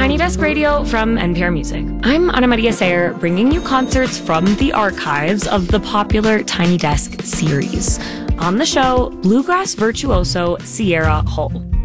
Tiny Desk Radio from NPR Music. I'm Ana Maria Sayer, bringing you concerts from the archives of the popular Tiny Desk series. On the show, bluegrass virtuoso Sierra Hull.